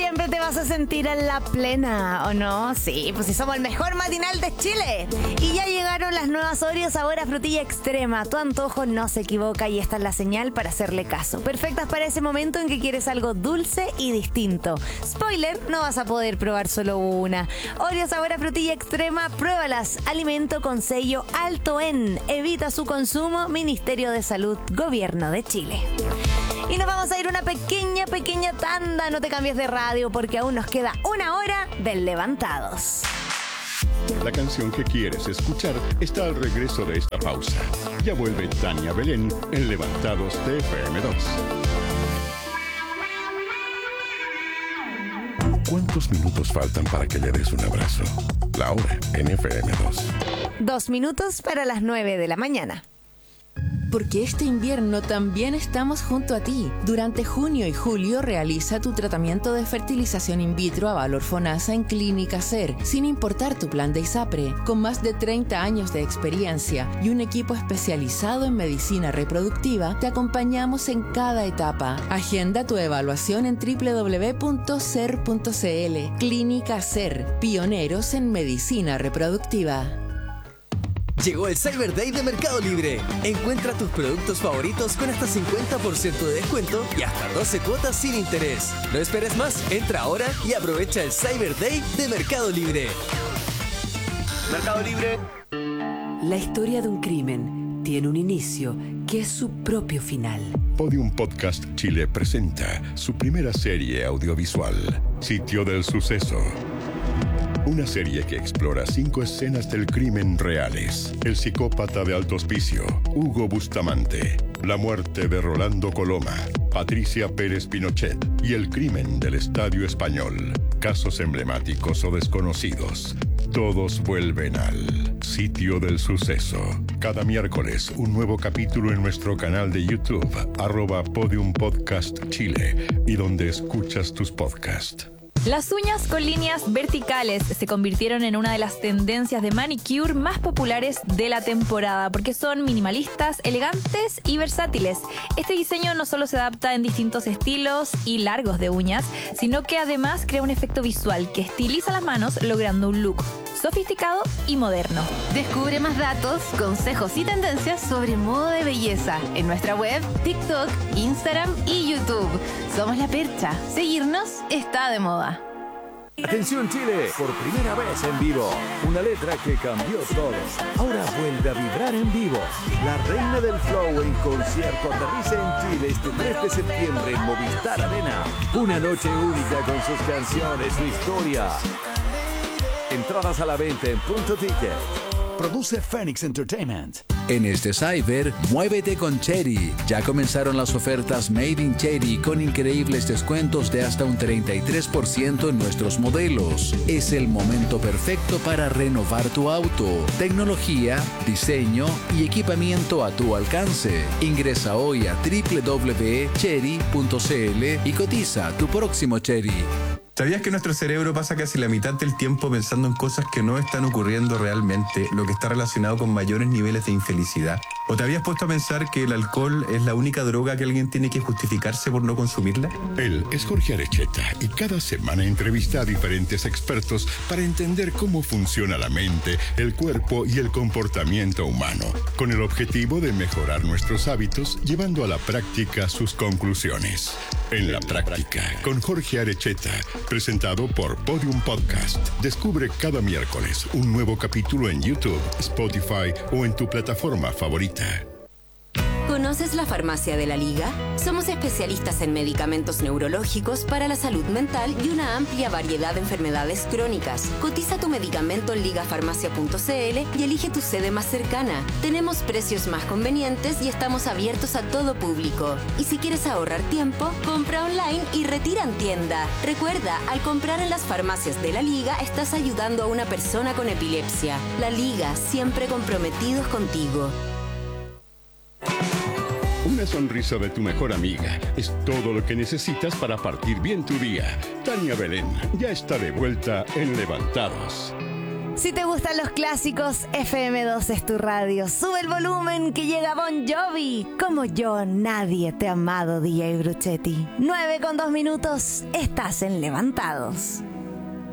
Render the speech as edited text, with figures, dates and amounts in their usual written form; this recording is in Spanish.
Siempre te vas a sentir en la plena, ¿o no? Sí, pues si somos el mejor matinal de Chile. Y ya llegaron las nuevas Oreo sabor a frutilla extrema. Tu antojo no se equivoca y esta es la señal para hacerle caso. Perfectas para ese momento en que quieres algo dulce y distinto. Spoiler, no vas a poder probar solo una. Oreo sabor a frutilla extrema, pruébalas. Alimento con sello alto en. Evita su consumo. Ministerio de Salud, Gobierno de Chile. Y nos vamos a ir una pequeña tanda. No te cambies de radio porque aún nos queda una hora del Levantados. La canción que quieres escuchar está al regreso de esta pausa. Ya vuelve Tania Belén en Levantados de FM2. ¿Cuántos minutos faltan para que le des un abrazo? La hora en FM2. 2 minutos para las 9 de la mañana. Porque este invierno también estamos junto a ti. Durante junio y julio realiza tu tratamiento de fertilización in vitro a valor FONASA en Clínica SER, sin importar tu plan de ISAPRE. Con más de 30 años de experiencia y un equipo especializado en medicina reproductiva, te acompañamos en cada etapa. Agenda tu evaluación en www.ser.cl. Clínica SER, pioneros en medicina reproductiva. Llegó el Cyber Day de Mercado Libre. Encuentra tus productos favoritos con hasta 50% de descuento y hasta 12 cuotas sin interés. No esperes más, entra ahora y aprovecha el Cyber Day de Mercado Libre. Mercado Libre. La historia de un crimen tiene un inicio que es su propio final. Podium Podcast Chile presenta su primera serie audiovisual, Sitio del Suceso. Una serie que explora 5 escenas del crimen reales. El psicópata de alto hospicio, Hugo Bustamante. La muerte de Rolando Coloma, Patricia Pérez Pinochet. Y el crimen del Estadio Español. Casos emblemáticos o desconocidos. Todos vuelven al Sitio del Suceso. Cada miércoles, un nuevo capítulo en nuestro canal de YouTube, @Podium Podcast Chile, y donde escuchas tus podcasts. Las uñas con líneas verticales se convirtieron en una de las tendencias de manicure más populares de la temporada porque son minimalistas, elegantes y versátiles. Este diseño no solo se adapta en distintos estilos y largos de uñas, sino que además crea un efecto visual que estiliza las manos logrando un look sofisticado y moderno. Descubre más datos, consejos y tendencias sobre modo de belleza en nuestra web, TikTok, Instagram y YouTube. Somos La Percha. Seguirnos está de moda. Atención Chile, por primera vez en vivo, una letra que cambió todo. Ahora vuelve a vibrar en vivo. La reina del flow en concierto aterriza en Chile este 3 de septiembre en Movistar Arena. Una noche única con sus canciones, su historia. Entradas a la venta en Punto Ticket. Produce Phoenix Entertainment. En este Cyber, muévete con Chery. Ya comenzaron las ofertas Made in Chery con increíbles descuentos de hasta un 33% en nuestros modelos. Es el momento perfecto para renovar tu auto. Tecnología, diseño y equipamiento a tu alcance. Ingresa hoy a www.chery.cl y cotiza tu próximo Chery. ¿Sabías que nuestro cerebro pasa casi la mitad del tiempo pensando en cosas que no están ocurriendo realmente, lo que está relacionado con mayores niveles de infelicidad? ¿O te habías puesto a pensar que el alcohol es la única droga que alguien tiene que justificarse por no consumirla? Él es Jorge Arecheta y cada semana entrevista a diferentes expertos para entender cómo funciona la mente, el cuerpo y el comportamiento humano, con el objetivo de mejorar nuestros hábitos llevando a la práctica sus conclusiones. En la práctica, con Jorge Arecheta, presentado por Podium Podcast. Descubre cada miércoles un nuevo capítulo en YouTube, Spotify o en tu plataforma favorita. ¿Conoces la Farmacia de la Liga? Somos especialistas en medicamentos neurológicos para la salud mental y una amplia variedad de enfermedades crónicas. Cotiza tu medicamento en ligafarmacia.cl y elige tu sede más cercana. Tenemos precios más convenientes y estamos abiertos a todo público. Y si quieres ahorrar tiempo, compra online y retira en tienda. Recuerda, al comprar en las farmacias de la Liga, estás ayudando a una persona con epilepsia. La Liga, siempre comprometidos contigo. Una sonrisa de tu mejor amiga es todo lo que necesitas para partir bien tu día. Tania Belén ya está de vuelta en Levantados. Si te gustan los clásicos, FM2 es tu radio. Sube el volumen que llega Bon Jovi. Como yo, nadie te ha amado, DJ Bruchetti. 9:02, estás en Levantados.